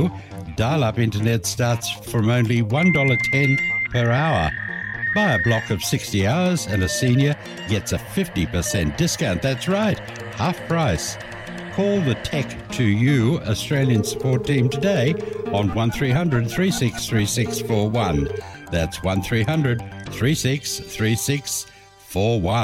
new. Dial-up internet starts from only $1.10 per hour. Buy a block of 60 hours and a senior gets a 50% discount. That's right, half price. Call the Tech2U Australian support team today on 1300 363641. That's 1300 363641.